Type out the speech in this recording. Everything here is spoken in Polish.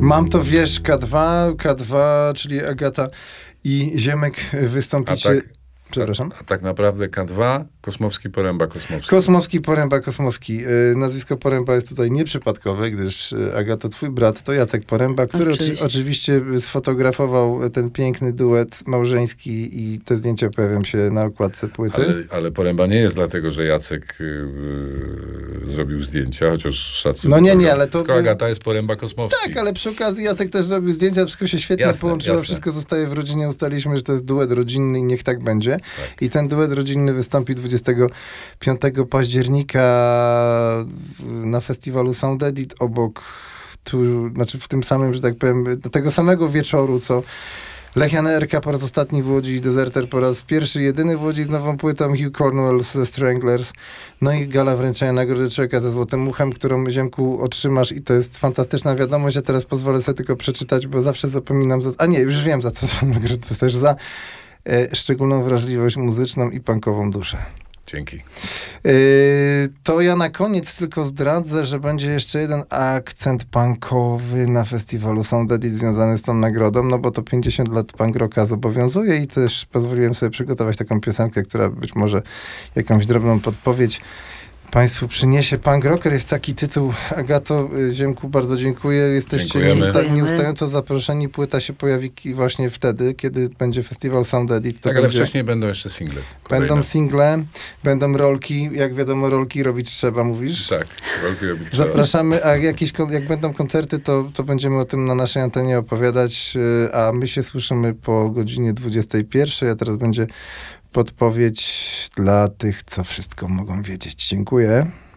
Mam to, wiesz, K2, czyli Agata i Ziemek wystąpicie... Przepraszam. A tak naprawdę K2, Kosmowski, Poręba, Kosmowski. Kosmowski, Poręba, Kosmowski. Nazwisko Poręba jest tutaj nieprzypadkowe, gdyż Agato, twój brat to Jacek Poręba, który oczywiście sfotografował ten piękny duet małżeński i te zdjęcia pojawią się na okładce płyty. Ale Poręba nie jest dlatego, że Jacek zrobił zdjęcia, chociaż szacunek. No nie, ale to... Tylko Agata jest Poręba, Kosmowski. Tak, ale przy okazji Jacek też robił zdjęcia, wszystko się świetnie połączyło, wszystko zostaje w rodzinie. Ustaliliśmy, że to jest duet rodzinny i niech tak będzie. Tak. I ten duet rodzinny wystąpi 25 października na festiwalu Sound Edit obok, w tym samym, że tak powiem, tego samego wieczoru, co Lechia Nerka po raz ostatni w Łodzi, Deserter po raz pierwszy, jedyny w Łodzi z nową płytą, Hugh Cornwell ze Stranglers, no i gala wręczenia Nagrody Człowieka ze Złotym Uchem, którą, Ziemku, otrzymasz i to jest fantastyczna wiadomość. Ja teraz pozwolę sobie tylko przeczytać, bo zawsze zapominam, już wiem za co są nagrody, to też za szczególną wrażliwość muzyczną i punkową duszę. Dzięki. To ja na koniec tylko zdradzę, że będzie jeszcze jeden akcent punkowy na festiwalu Sound Edit związany z tą nagrodą, no bo to 50 lat punk rocka zobowiązuje i też pozwoliłem sobie przygotować taką piosenkę, która być może jakąś drobną podpowiedź Państwu przyniesie. Punk Rocker jest taki tytuł. Agato, Ziemku, bardzo dziękuję. Jesteście nieustająco zaproszeni. Płyta się pojawi właśnie wtedy, kiedy będzie festiwal Sound Edit. Tak, ale wcześniej będą jeszcze single. Będą single, będą rolki. Jak wiadomo, rolki robić trzeba, mówisz? Tak, rolki robić trzeba. Zapraszamy, a jak będą koncerty, to będziemy o tym na naszej antenie opowiadać, a my się słyszymy po godzinie 21. A teraz będzie podpowiedź dla tych, co wszystko mogą wiedzieć. Dziękuję.